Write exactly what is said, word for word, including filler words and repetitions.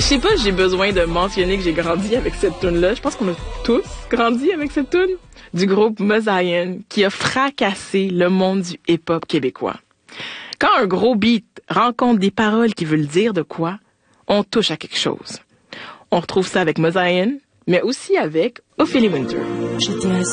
sais pas, j'ai besoin de mentionner que j'ai grandi avec cette tune-là. Je pense qu'on a tous grandi avec cette tune du groupe Mosaïen qui a fracassé le monde du hip-hop québécois. Quand un gros beat rencontre des paroles qui veulent dire de quoi, on touche à quelque chose. On retrouve ça avec Mosaïen, mais aussi avec Ophélie Winter. J'étais